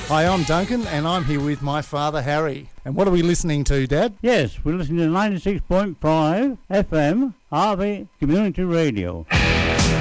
Hi, I'm Duncan, and I'm here with my father, Harry. And what are we listening to, Dad? Yes, we're listening to 96.5 FM RV Community Radio.